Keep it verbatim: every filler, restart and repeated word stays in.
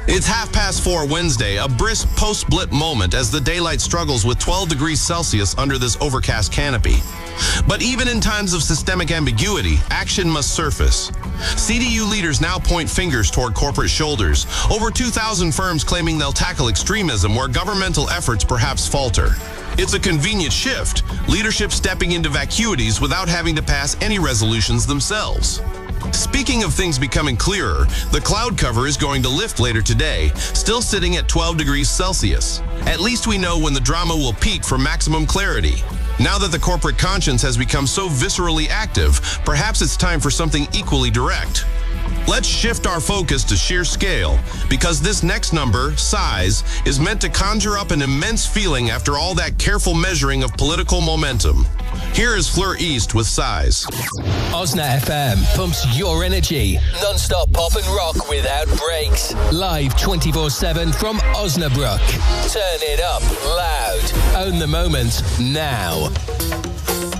It's half past four Wednesday, a brisk post-blip moment as the daylight struggles with twelve degrees Celsius under this overcast canopy. But even in times of systemic ambiguity, action must surface. C D U leaders now point fingers toward corporate shoulders. Over two thousand firms claiming they'll tackle extremism where governmental efforts perhaps falter. It's a convenient shift, leadership stepping into vacuities without having to pass any resolutions themselves. Speaking of things becoming clearer, the cloud cover is going to lift later today, still sitting at twelve degrees Celsius. At least we know when the drama will peak for maximum clarity. Now that the corporate conscience has become so viscerally active, perhaps it's time for something equally direct. Let's shift our focus to sheer scale, because this next number, size, is meant to conjure up an immense feeling after all that careful measuring of political momentum. Here is Fleur East with Size. Osna F M pumps your energy. Non-stop pop and rock without breaks. Live twenty-four seven from Osnabrück. Turn it up loud. Own the moment now.